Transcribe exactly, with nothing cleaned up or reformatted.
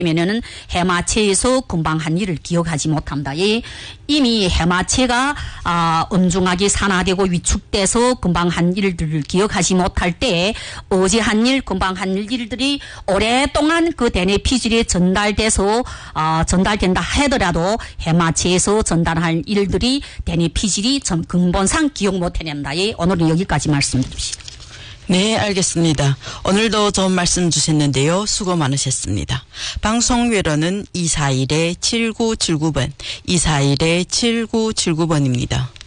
면은 해마체에서 금방 한 일을 기억하지 못합니다. 예, 이미 해마체가 아, 엄중하게 산화되고 위축돼서 금방 한 일들을 기억하지 못할 때 어제 한 일, 금방 한 일들이 오랫동안 그 대뇌 피질에 전달돼서 아, 전달된다 하더라도 해마체에서 전달할 일들이 대뇌 피질이 전 근본상 기억 못 해낸다. 예, 오늘은 여기까지 말씀드립시다. 네, 알겠습니다. 오늘도 좋은 말씀 주셨는데요. 수고 많으셨습니다. 방송 외로는 이사일 칠구칠구 번, 이사일 칠구칠구 번입니다.